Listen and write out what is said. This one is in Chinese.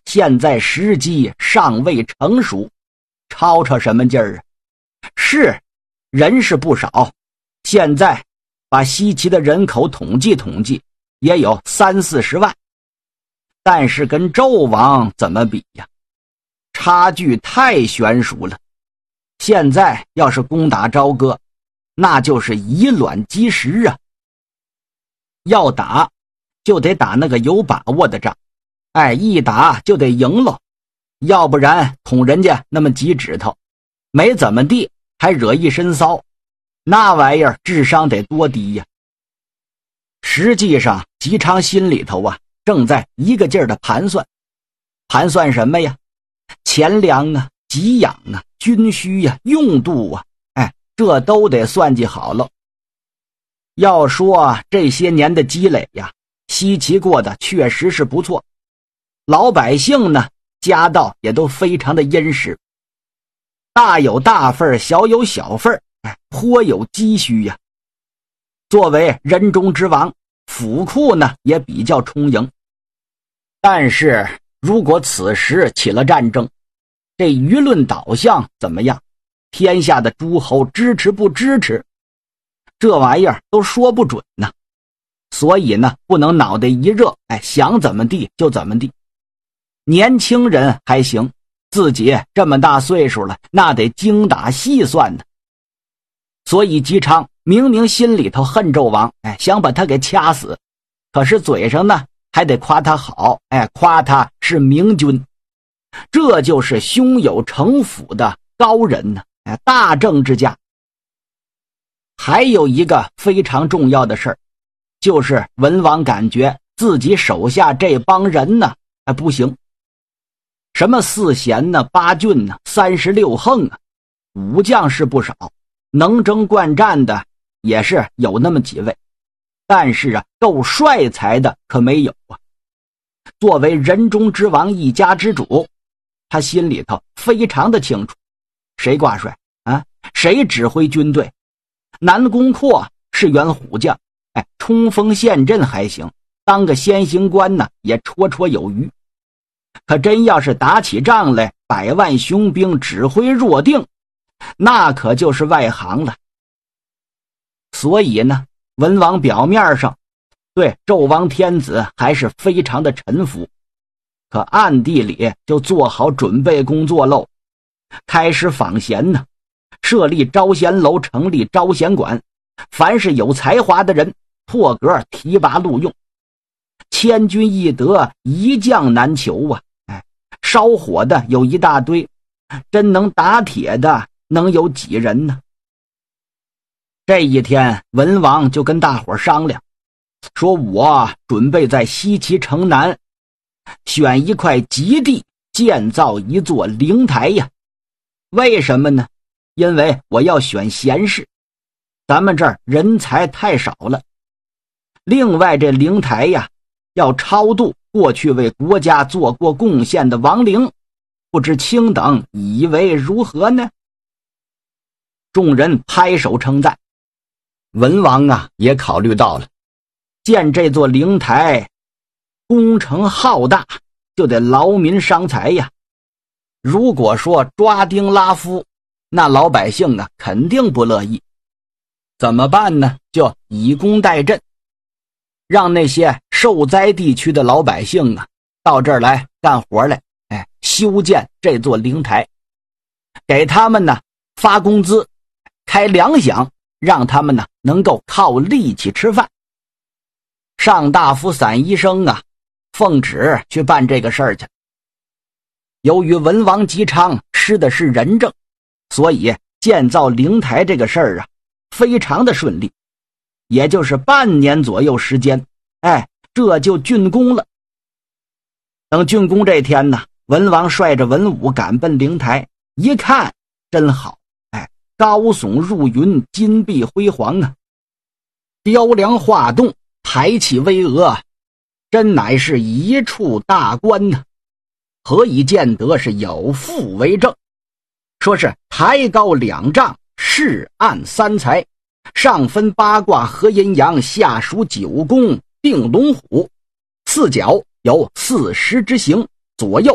现在时机尚未成熟，吵吵什么劲儿啊？是，人是不少，现在把西岐的人口统计统计，也有30-40万，但是跟纣王怎么比呀？差距太悬殊了。现在要是攻打朝歌，那就是以卵击石啊！要打就得打那个有把握的仗，一打就得赢喽，要不然捅人家那么几指头，没怎么地还惹一身骚，那玩意儿智商得多低呀！实际上姬昌心里头正在一个劲儿的盘算什么呀？钱粮啊，给养啊，军需啊，用度啊，这都得算计好了。要说这些年的积累呀，西岐过得确实是不错，老百姓呢，家道也都非常的殷实，大有大份，小有小份，颇有积蓄呀。作为人中之王，府库呢也比较充盈。但是如果此时起了战争，这舆论导向怎么样？天下的诸侯支持不支持？这玩意儿都说不准呢。所以呢，不能脑袋一热，想怎么地就怎么地。年轻人还行，自己这么大岁数了，那得精打细算呢。所以姬昌明明心里头恨纣王，想把他给掐死，可是嘴上呢还得夸他好，夸他是明君。这就是胸有城府的高人呢，大政治家。还有一个非常重要的事儿，就是文王感觉自己手下这帮人呢，不行。什么4贤呢、8郡呢、36横啊，武将是不少，能征惯战的也是有那么几位，但是够帅才的可没有啊。作为人中之王，一家之主，他心里头非常的清楚，谁挂帅谁指挥军队。南宫阔是员虎将，冲锋陷阵还行，当个先行官呢也绰绰有余。可真要是打起仗来，100万雄兵指挥若定，那可就是外行了。所以呢，文王表面上对纣王天子还是非常的臣服，可暗地里就做好准备工作喽，开始访贤呢，设立招贤楼，成立招贤馆，凡是有才华的人破格提拔录用。千军易得，一将难求啊！烧火的有一大堆，真能打铁的能有几人呢？这一天，文王就跟大伙商量，说我准备在西岐城南选一块极地，建造一座灵台呀。为什么呢？因为我要选贤士，咱们这儿人才太少了。另外这灵台呀，要超度过去为国家做过贡献的亡灵，不知卿等以为如何呢？众人拍手称赞。文王也考虑到了，建这座灵台工程浩大，就得劳民伤财呀。如果说抓丁拉夫，那老百姓肯定不乐意。怎么办呢？就以工代赈，让那些受灾地区的老百姓到这儿来干活来，修建这座灵台，给他们发工资，开粮饷，让他们能够靠力气吃饭。上大夫散医生奉旨去办这个事儿去。由于文王姬昌吃的是仁政，所以建造灵台这个事儿非常的顺利，也就是半年左右时间，这就竣工了。等竣工这天文王率着文武赶奔灵台，一看真好，高耸入云，金碧辉煌雕梁画栋，排气巍峨，真乃是一处大观呢。何以见得是有赋为证？说是台高2丈，势暗3才，上分8卦合阴阳，下属9宫定龙虎，4角有4时之形，左右